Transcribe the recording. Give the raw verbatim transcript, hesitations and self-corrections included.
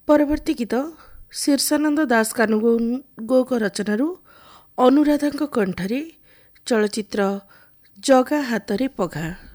ପରବର୍ତ୍ତୀ ଗୀତ ଶୀର୍ଷାନନ୍ଦ ଦାସ କାନୁଗୋଙ୍କ ରଚନାରୁ ଅନୁରାଧାଙ୍କ କଣ୍ଠରେ ଚଳଚ୍ଚିତ୍ର ଜଗା ହାତରେ ପଘା।